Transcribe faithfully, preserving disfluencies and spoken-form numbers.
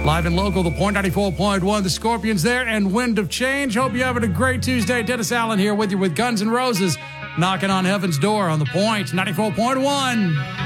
Live and local, The Point ninety-four point one, the Scorpions there, and Wind of Change. Hope you're having a great Tuesday. Dennis Allen here with you with Guns N' Roses, knocking on heaven's door on The Point ninety-four point one.